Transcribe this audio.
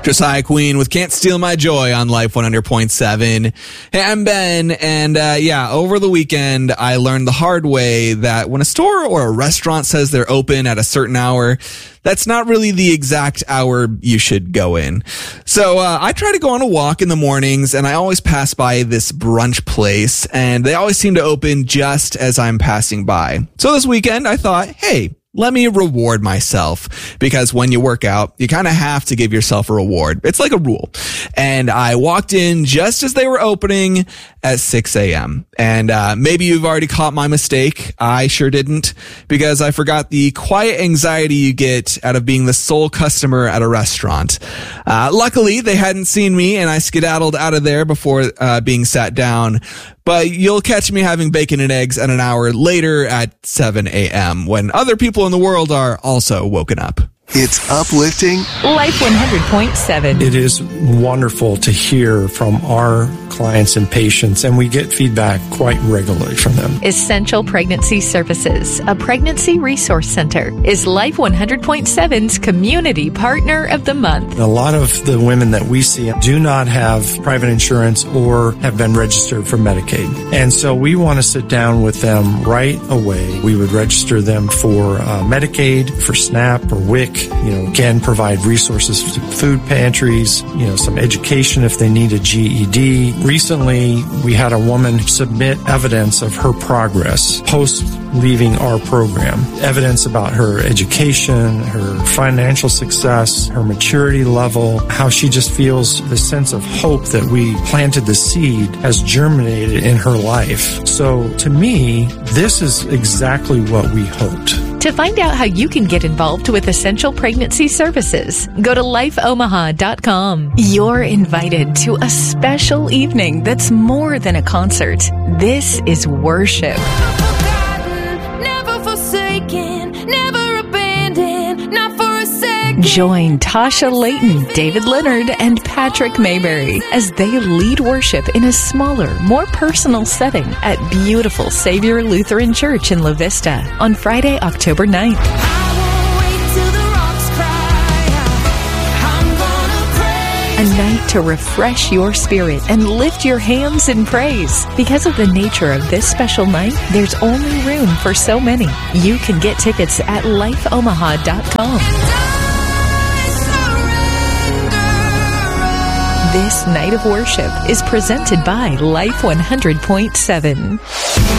Josiah Queen with Can't Steal My Joy on Life 100.7. Hey, I'm Ben, and over the weekend, I learned the hard way that when a store or a restaurant says they're open at a certain hour, that's not really the exact hour you should go in. So I try to go on a walk in the mornings, and I always pass by this brunch place, and they always seem to open just as I'm passing by. So this weekend, I thought, hey, let me reward myself, because when you work out, you kind of have to give yourself a reward. It's like a rule. And I walked in just as they were opening at 6 a.m. And maybe you've already caught my mistake. I sure didn't, because I forgot the quiet anxiety you get out of being the sole customer at a restaurant. Luckily, they hadn't seen me, and I skedaddled out of there before being sat down. But you'll catch me having bacon and eggs at an hour later at 7 a.m. when other people in the world are also woken up. It's uplifting. Life 100.7. It is wonderful to hear from our clients and patients, and we get feedback quite regularly from them. Essential Pregnancy Services, a pregnancy resource center, is Life 100.7's Community Partner of the Month. A lot of the women that we see do not have private insurance or have been registered for Medicaid. And so we want to sit down with them right away. We would register them for Medicaid, for SNAP or WIC. Again, provide resources to food pantries, some education if they need a GED. Recently, we had a woman submit evidence of her progress post leaving our program. Evidence about her education, her financial success, her maturity level, how she just feels the sense of hope that we planted the seed has germinated in her life. So to me, this is exactly what we hoped. To find out how you can get involved with Essential Pregnancy Services, go to lifeomaha.com. You're invited to a special evening that's more than a concert. This is worship. Join Tasha Layton, David Leonard, and Patrick Mayberry as they lead worship in a smaller, more personal setting at beautiful Savior Lutheran Church in La Vista on Friday, October 9th. A night to refresh your spirit and lift your hands in praise. Because of the nature of this special night, there's only room for so many. You can get tickets at lifeomaha.com. This night of worship is presented by Life 100.7.